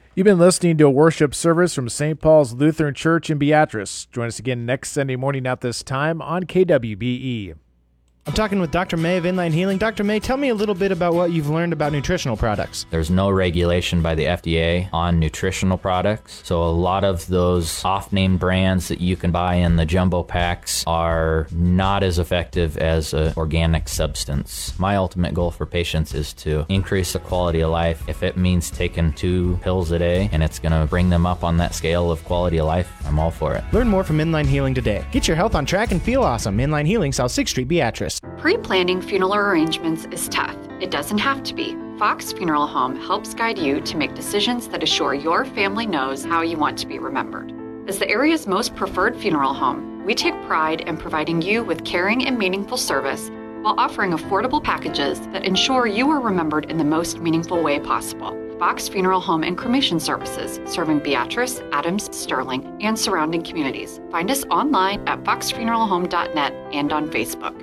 You've been listening to a worship service from St. Paul's Lutheran Church in Beatrice. Join us again next Sunday morning at this time on KWBE. I'm talking with Dr. May of Inline Healing. Dr. May, tell me a little bit about what you've learned about nutritional products. There's no regulation by the FDA on nutritional products, so a lot of those off-name brands that you can buy in the jumbo packs are not as effective as an organic substance. My ultimate goal for patients is to increase the quality of life. If it means taking 2 pills a day and it's going to bring them up on that scale of quality of life, I'm all for it. Learn more from Inline Healing today. Get your health on track and feel awesome. Inline Healing, South 6th Street, Beatrice. Pre-planning funeral arrangements is tough. It doesn't have to be. Fox Funeral Home helps guide you to make decisions that assure your family knows how you want to be remembered. As the area's most preferred funeral home, we take pride in providing you with caring and meaningful service while offering affordable packages that ensure you are remembered in the most meaningful way possible. Fox Funeral Home and Cremation Services, serving Beatrice, Adams, Sterling, and surrounding communities. Find us online at foxfuneralhome.net and on Facebook.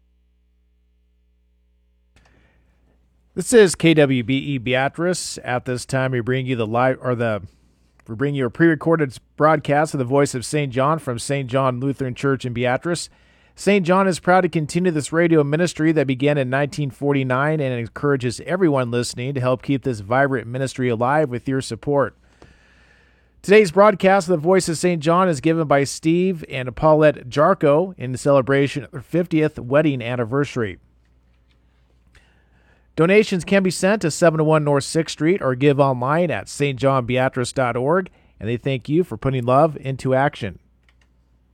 This is KWBE Beatrice. At this time, we bring you a pre-recorded broadcast of the Voice of St. John from St. John Lutheran Church in Beatrice. St. John is proud to continue this radio ministry that began in 1949 and encourages everyone listening to help keep this vibrant ministry alive with your support. Today's broadcast of the Voice of St. John is given by Steve and Paulette Jarko in celebration of their 50th wedding anniversary. Donations can be sent to 701 North 6th Street or give online at stjohnbeatrice.org, and they thank you for putting love into action.